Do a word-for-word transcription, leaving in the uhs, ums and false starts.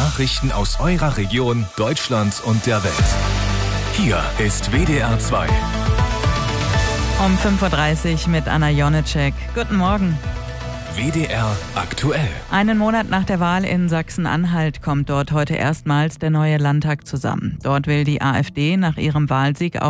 Nachrichten aus eurer Region, Deutschland und der Welt. Hier ist W D R zwei. Um fünf Uhr dreißig mit Anna Jonitschek. Guten Morgen. W D R aktuell. Einen Monat nach der Wahl in Sachsen-Anhalt kommt dort heute erstmals der neue Landtag zusammen. Dort will die AfD nach ihrem Wahlsieg auch